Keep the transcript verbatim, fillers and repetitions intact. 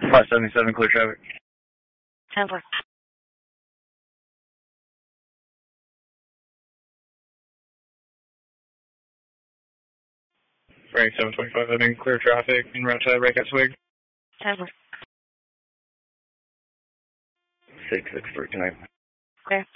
five seventy-seven, clear traffic. ten four. Frank seven twenty-five, heading clear traffic, en route to Wreck at Swig. ten four. six six three, tonight. Clear.